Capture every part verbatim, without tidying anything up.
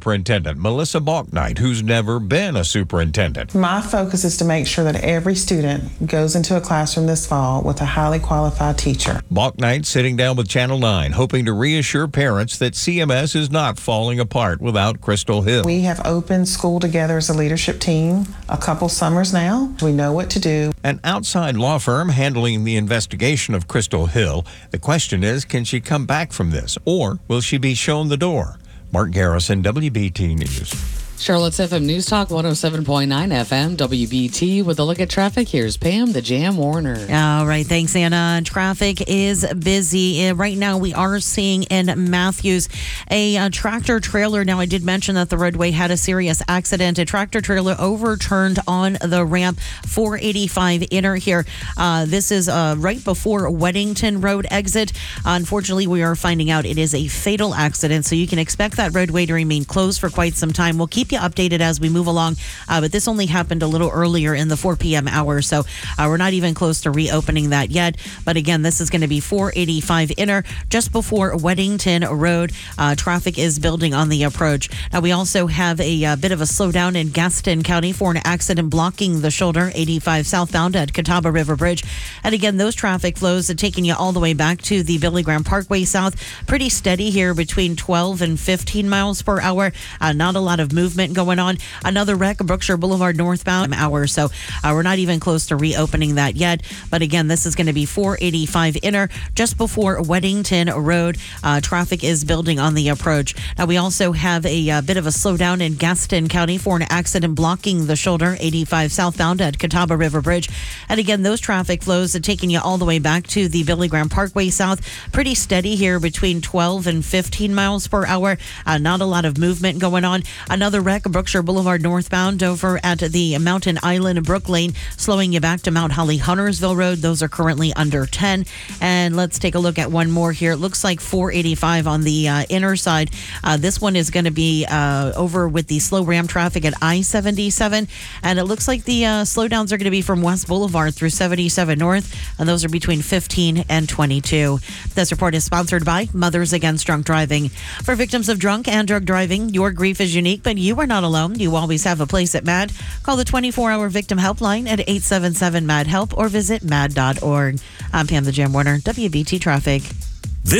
Superintendent Melissa Balknight, who's never been a superintendent. My focus is to make sure that every student goes into a classroom this fall with a highly qualified teacher. Balknight sitting down with Channel nine, hoping to reassure parents that C M S is not falling apart without Crystal Hill. We have opened school together as a leadership team a couple summers now. We know what to do. An outside law firm handling the investigation of Crystal Hill. The question is, can she come back from this, or will she be shown the door? Mark Garrison, W B T News. Charlotte's F M News Talk one oh seven point nine F M, W B T. With a look at traffic, here's Pam, the Jam Warner. All right, thanks, Anna. Traffic is busy. Uh, Right now, we are seeing in Matthews a uh, tractor trailer. Now, I did mention that the roadway had a serious accident. A tractor trailer overturned on the ramp four eighty-five inner here. Uh, this is uh, right before Weddington Road exit. Unfortunately, we are finding out it is a fatal accident, so you can expect that roadway to remain closed for quite some time. We'll keep you updated as we move along, uh, but this only happened a little earlier in the four p.m. hour, so uh, we're not even close to reopening that yet. But again, this is going to be four eighty-five inner just before Weddington Road. Uh, traffic is building on the approach. Now, we also have a, uh bit of a slowdown in Gaston County for an accident blocking the shoulder eighty-five southbound at Catawba River Bridge. And again, those traffic flows are taking you all the way back to the Billy Graham Parkway South. Pretty steady here between twelve and fifteen miles per hour. Uh, not a lot of movement going on. Another wreck, Brookshire Boulevard northbound hour, so uh, we're not even close to reopening that yet. But again, this is going to be four eighty-five inner just before Weddington Road. Uh, traffic is building on the approach. Now, we also have a, uh bit of a slowdown in Gaston County for an accident blocking the shoulder eighty-five southbound at Catawba River Bridge. And again, those traffic flows are taking you all the way back to the Billy Graham Parkway South. Pretty steady here between twelve and fifteen miles per hour. Uh, not a lot of movement going on. Another wreck, Brookshire Boulevard northbound over at the Mountain Island Brook Lane, slowing you back to Mount Holly Huntersville Road. Those are currently under ten. And let's take a look at one more here. It looks like four eighty-five on the uh, inner side. Uh, this one is going to be uh, over with the slow ram traffic at I seventy-seven. And it looks like the uh, slowdowns are going to be from West Boulevard through seventy-seven North. And those are between fifteen and twenty-two. This report is sponsored by Mothers Against Drunk Driving. For victims of drunk and drug driving, your grief is unique, but you are not alone. You always have a place at MAD. Call the twenty-four hour victim helpline at eight seven seven MAD help or visit mad dot org. I'm Pam the Jam Warner, W B T Traffic. This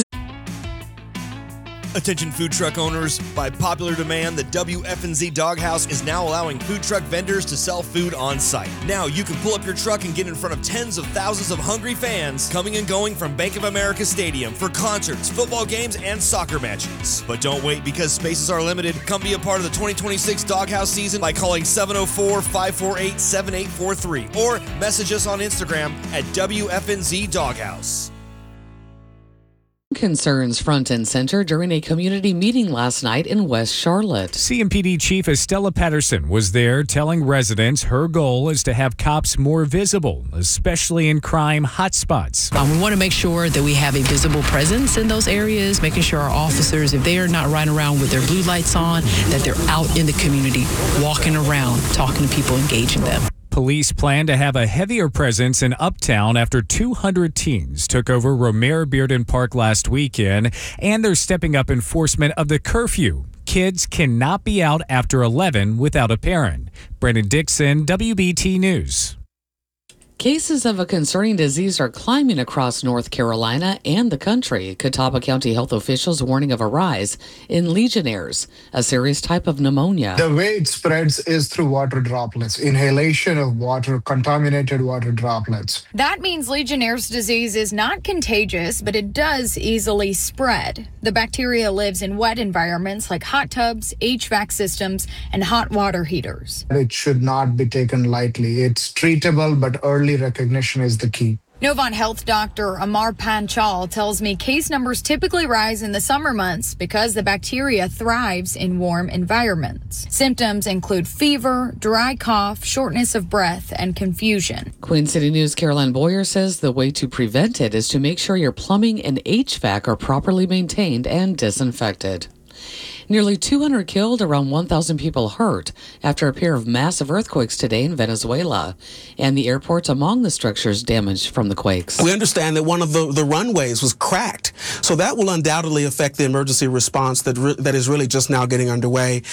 Attention food truck owners, by popular demand, the W F N Z Doghouse is now allowing food truck vendors to sell food on site. Now you can pull up your truck and get in front of tens of thousands of hungry fans coming and going from Bank of America Stadium for concerts, football games, and soccer matches. But don't wait, because spaces are limited. Come be a part of the twenty twenty-six Doghouse season by calling seven oh four, five four eight, seven eight four three or message us on Instagram at W F N Z Doghouse. Concerns front and center during a community meeting last night in West Charlotte. C M P D Chief Estella Patterson was there telling residents her goal is to have cops more visible, especially in crime hotspots. Um, we want to make sure that we have a visible presence in those areas, making sure our officers, if they are not riding around with their blue lights on, that they're out in the community, walking around, talking to people, engaging them. Police plan to have a heavier presence in Uptown after two hundred teens took over Romare Bearden Park last weekend, and they're stepping up enforcement of the curfew. Kids cannot be out after eleven without a parent. Brandon Dixon, W B T News. Cases of a concerning disease are climbing across North Carolina and the country. Catawba County health officials warning of a rise in Legionnaires, a serious type of pneumonia. The way it spreads is through water droplets, inhalation of water, contaminated water droplets. That means Legionnaire's disease is not contagious, but it does easily spread. The bacteria lives in wet environments like hot tubs, H V A C systems, and hot water heaters. It should not be taken lightly. It's treatable, but early recognition is the key. Novant Health Doctor Amar Panchal tells me case numbers typically rise in the summer months because the bacteria thrives in warm environments. Symptoms include fever, dry cough, shortness of breath, and confusion. Queen City News' Caroline Boyer says the way to prevent it is to make sure your plumbing and H V A C are properly maintained and disinfected. Nearly two hundred killed, around one thousand people hurt after a pair of massive earthquakes today in Venezuela, and the airports among the structures damaged from the quakes. We understand that one of the, the runways was cracked, so that will undoubtedly affect the emergency response that re- that is really just now getting underway.